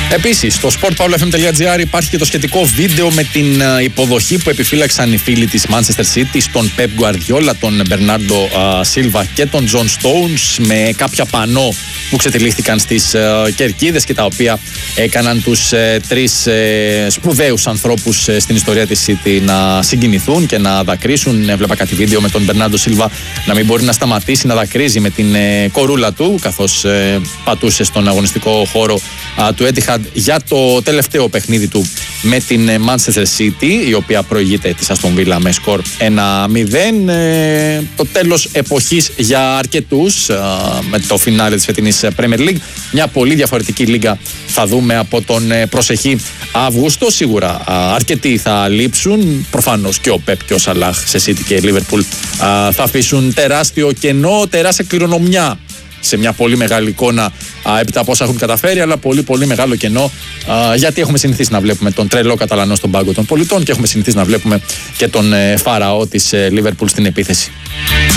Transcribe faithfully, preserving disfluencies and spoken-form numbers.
Επίσης, στο σπορτ παύλα εφ εμ τελεία τζι άρ υπάρχει και το σχετικό βίντεο με την υποδοχή που επιφύλαξαν οι φίλοι της Manchester City στον Pep Guardiola, τον Bernardo Silva και τον John Stones, με κάποια πανό που ξετυλίχθηκαν στις κερκίδες και τα οποία έκαναν τους τρεις σπουδαίους ανθρώπους στην ιστορία της City να συγκινηθούν και να δακρύσουν. Έβλεπα κάτι βίντεο με τον Bernardo Silva να μην μπορεί να σταματήσει να δακρύζει με την κορούλα του καθώς πατούσε στον αγωνιστικό χώρο του Etihad για το τελευταίο παιχνίδι του με την Manchester City, η οποία προηγείται της Aston Villa με σκορ ένα μηδέν. Ε, το τέλος εποχής για αρκετούς ε, με το φινάλε της φετινής Premier League. Μια πολύ διαφορετική λίγα θα δούμε από τον προσεχή Αύγουστο. Σίγουρα ε, αρκετοί θα λείψουν. Προφανώς και ο Pep και ο Salah σε City και Liverpool ε, θα αφήσουν τεράστιο κενό, τεράστια κληρονομιά σε μια πολύ μεγάλη εικόνα α, έπειτα από όσα έχουν καταφέρει, αλλά πολύ πολύ μεγάλο κενό α, γιατί έχουμε συνηθίσει να βλέπουμε τον τρελό Καταλανό στον πάγκο των πολιτών και έχουμε συνηθίσει να βλέπουμε και τον ε, Φαραώ της ε, Liverpool στην επίθεση.